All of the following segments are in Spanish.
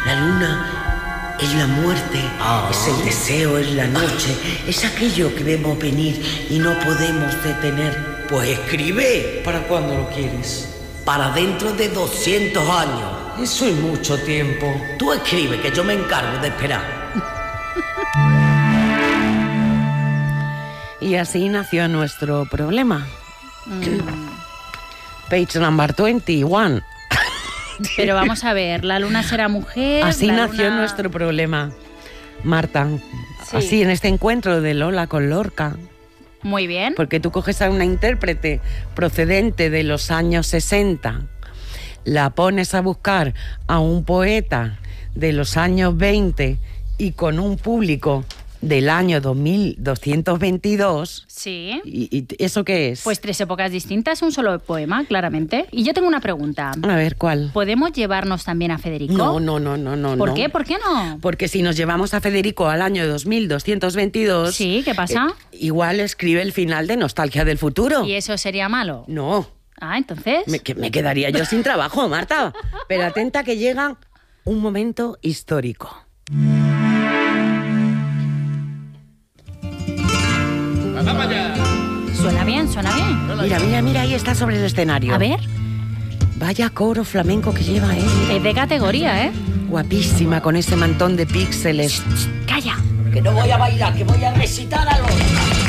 La luna es la muerte, es el deseo, es la noche, es aquello que vemos venir y no podemos detener. Pues escribe. ¿Para cuándo lo quieres? Para dentro de 200 años. Eso es mucho tiempo. Tú escribe, que yo me encargo de esperar. Y así nació nuestro problema. Page number 21. Pero vamos a ver, la luna será mujer. Así nació luna... nuestro problema, Marta. Sí. Así, en este encuentro de Lola con Lorca. Muy bien. Porque tú coges a una intérprete procedente de los años 60, la pones a buscar a un poeta de los años 20 y con un público del año 2222. Sí. ¿Y eso qué es? Pues 3 épocas distintas, un solo poema, claramente. Y yo tengo una pregunta. A ver, ¿cuál? ¿Podemos llevarnos también a Federico? No. ¿Por qué? ¿Por qué no? Porque si nos llevamos a Federico al año 2222... Sí, ¿qué pasa? Igual escribe el final de Nostalgia del Futuro. ¿Y eso sería malo? No. Ah, entonces... Me quedaría yo sin trabajo, Marta. Pero atenta que llega un momento histórico. Suena bien, suena bien. Mira, ahí está sobre el escenario. A ver. Vaya coro flamenco que lleva, ¿eh? Es de categoría, ¿eh? Guapísima, con ese mantón de píxeles. ¡Calla! Que no voy a bailar, que voy a recitar a Lola.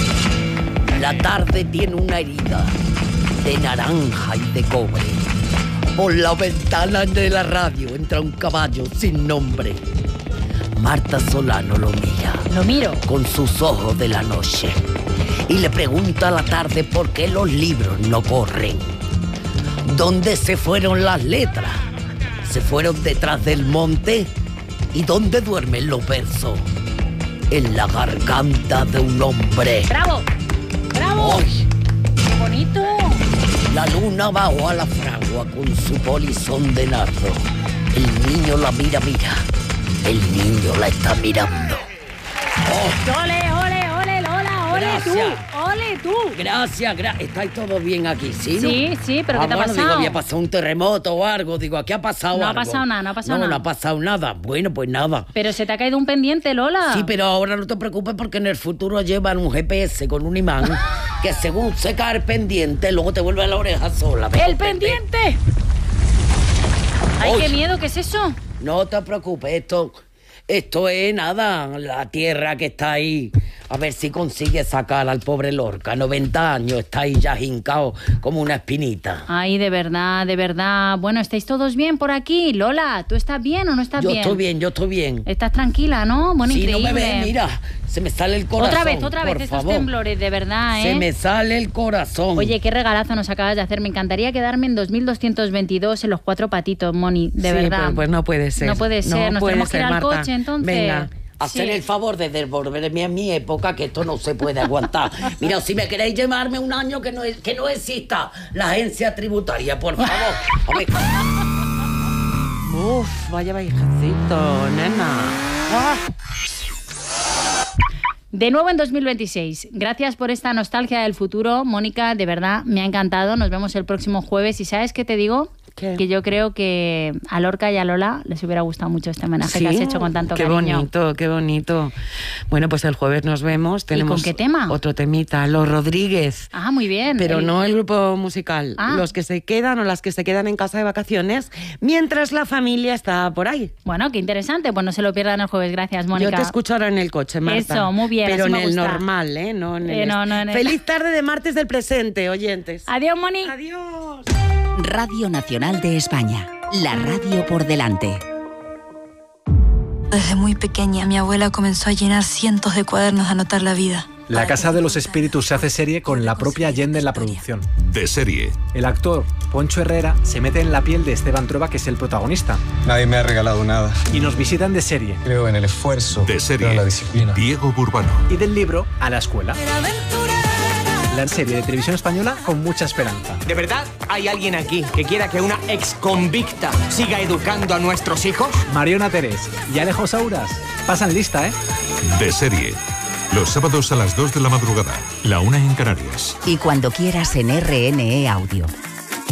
La tarde tiene una herida de naranja y de cobre. Por la ventana de la radio entra un caballo sin nombre. Marta Solano lo mira. Lo miro. Con sus ojos de la noche. Y le pregunta a la tarde por qué los libros no corren. ¿Dónde se fueron las letras? ¿Se fueron detrás del monte? ¿Y dónde duermen los versos? En la garganta de un hombre. ¡Bravo! ¡Bravo! ¡Ay! ¡Qué bonito! La luna bajó a la fragua con su polizón de nardo. El niño la mira. El niño la está mirando. ¡Oh! ¡Ole, Lola! ¡Ole Gracias. tú! ¡Ole tú! Gracias. ¿Estáis todos bien aquí, sí? ¿No? Sí, pero ¿qué te ha Bueno, pasado? digo, había pasado un terremoto o algo. Digo, ¿aquí ha pasado algo? No ha pasado nada. No ha pasado nada. Bueno, pues nada. Pero se te ha caído un pendiente, Lola. Sí, pero ahora no te preocupes porque en el futuro llevan un GPS con un imán que según se cae el pendiente, luego te vuelve a la oreja sola. ¡El pendiente! ¡Ay, qué miedo! ¿Qué es eso? No te preocupes, esto es nada, la tierra que está ahí. A ver si consigue sacar al pobre Lorca. 90 años, está ahí ya hincado como una espinita. Ay, de verdad. Bueno, ¿estáis todos bien por aquí? Lola, ¿tú estás bien o no estás bien? Yo estoy bien. Estás tranquila, ¿no? Bueno, sí, increíble. no me ves, mira, se me sale el corazón. Otra vez, estos favor. temblores, de verdad, ¿eh? Se me sale el corazón. Oye, qué regalazo nos acabas de hacer. Me encantaría quedarme en 2222 en los 4 patitos, Moni, de verdad. Pues no puede ser. No puede ser, nos tenemos que ir al Marta. coche, entonces. Venga. Hacer el favor de devolverme a mi época, que esto no se puede aguantar. Mira, si me queréis llevarme un año que no exista la agencia tributaria, por favor. Uf, vaya viejecito, nena. ¡Ah! De nuevo en 2026. Gracias por esta nostalgia del futuro, Mónica, de verdad, me ha encantado. Nos vemos el próximo jueves. ¿Y sabes qué te digo? ¿Qué? Que yo creo que a Lorca y a Lola les hubiera gustado mucho este homenaje que has hecho con tanto cariño. Qué bonito. Bueno, pues el jueves nos vemos. Tenemos con qué tema? Otro temita, Los Rodríguez. Ah, muy bien. Pero no el grupo musical. Ah. Los que se quedan o las que se quedan en casa de vacaciones mientras la familia está por ahí. Bueno, qué interesante. Pues no se lo pierdan el jueves. Gracias, Mónica. Yo te escucho ahora en el coche, Marta. Eso, muy bien. Pero así en me el gusta. normal, ¿eh? No en el... No en el... Feliz tarde de martes del presente, oyentes. Adiós, Moni. Adiós. Radio Nacional de España. La radio por delante. Desde muy pequeña, mi abuela comenzó a llenar cientos de cuadernos de anotar la vida. La Casa de los Espíritus se hace serie con la propia Allende en la producción. De serie. El actor Poncho Herrera se mete en la piel de Esteban Trueba, que es el protagonista. Nadie me ha regalado nada. Y nos visitan de serie. Creo en el esfuerzo. De serie. Creo en la disciplina. Diego Burbano. Y del libro a la escuela. La serie de televisión española con mucha esperanza. ¿De verdad hay alguien aquí que quiera que una exconvicta siga educando a nuestros hijos? Mariona Terés y Alejo Sauras pasan lista, ¿eh? De serie. Los sábados a las 2 de la madrugada, la 1 en Canarias. Y cuando quieras en RNE Audio.